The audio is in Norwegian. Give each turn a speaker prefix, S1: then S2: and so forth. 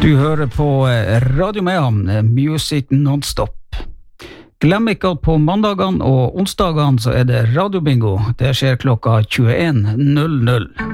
S1: Du hører på Radio Mehamn, Music Non-Stop. Glem ikke at på mandagene og onsdagene så er det radiobingo. Det skjer klokka 21.00.